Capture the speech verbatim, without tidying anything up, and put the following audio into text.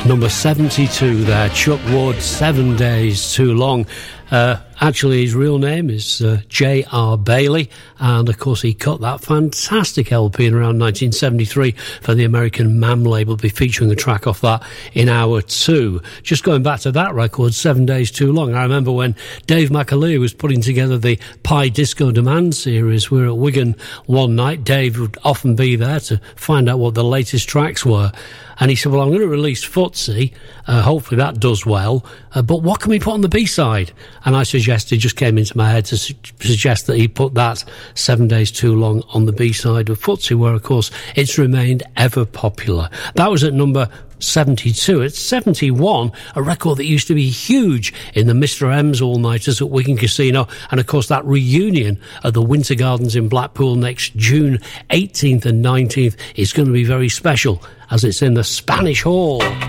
Number seventy-two there, Chuck Wood, Seven Days Too Long. Uh, actually, his real name is uh, J R Bailey, and of course he cut that fantastic L P in around nineteen seventy-three for the American M A M label, be featuring a track off that in hour two. Just going back to that record, Seven Days Too Long, I remember when Dave McAleer was putting together the Pi Disco Demand series. We were at Wigan one night. Dave would often be there to find out what the latest tracks were. And he said, well, I'm going to release Footsie. Uh, hopefully that does well. Uh, but what can we put on the B-side? And I suggested, just came into my head to su- suggest that he put that Seven Days Too Long on the B-side of Footsie, where, of course, it's remained ever popular. That was at number seventy-two. It's seventy-one, a record that used to be huge in the Mister M's all-nighters at Wigan Casino, and of course that reunion at the Winter Gardens in Blackpool next June eighteenth and nineteenth is going to be very special, as it's in the Spanish Hall.